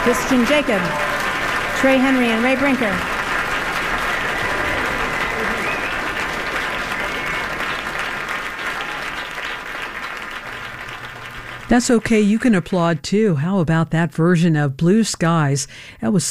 Christian Jacob, Trey Henry, and Ray Brinker. That's okay. You can applaud too. How about that version of Blue Skies? That was